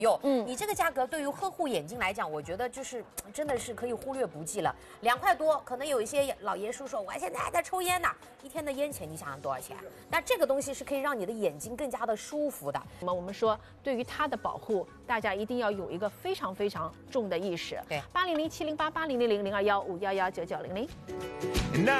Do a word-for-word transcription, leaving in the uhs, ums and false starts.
哟，嗯，你这个价格对于呵护眼睛来讲，我觉得就是真的是可以忽略不计了。两块多，可能有一些老爷叔说，我现在还在抽烟呢，一天的烟钱你想想多少钱？那这个东西是可以让你的眼睛更加的舒服的。 那么我们说，对于它的保护，大家一定要有一个非常非常重的意识。 对， 八零零七零八八零零零零二幺五幺幺九九零零。